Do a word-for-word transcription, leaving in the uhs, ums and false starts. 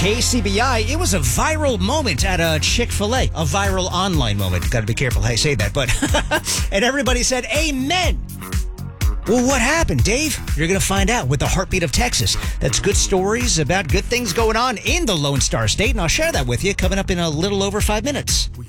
K C B I, it was a viral moment at a Chick-fil-A. A viral online moment. Got to be careful how I say that. But and everybody said, amen. Well, what happened, Dave? You're going to find out with the Heartbeat of Texas. That's good stories about good things going on in the Lone Star State, and I'll share that with you coming up in a little over five minutes.